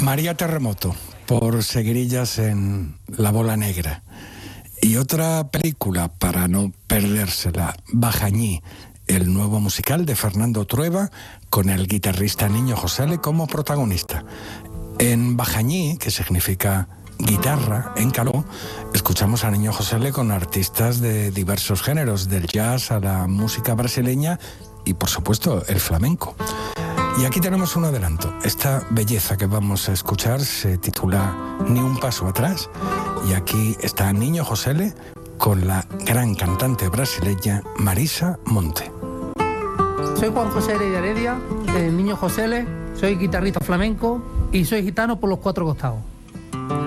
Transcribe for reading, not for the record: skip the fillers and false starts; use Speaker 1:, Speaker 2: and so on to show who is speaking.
Speaker 1: María Terremoto, por Seguirillas en La Bola Negra. Y otra película para no perdérsela, Bajañí, el nuevo musical de Fernando Trueba, con el guitarrista Niño Josele como protagonista. En Bajañí, que significa guitarra en caló, escuchamos a Niño Josele con artistas de diversos géneros, del jazz a la música brasileña y, por supuesto, el flamenco. Y aquí tenemos un adelanto. Esta belleza que vamos a escuchar se titula Ni un paso atrás, y aquí está Niño Josele con la gran cantante brasileña Marisa Monte.
Speaker 2: Soy Juan José Heredia, Niño Josele, soy guitarrista flamenco y soy gitano por los 4 costados.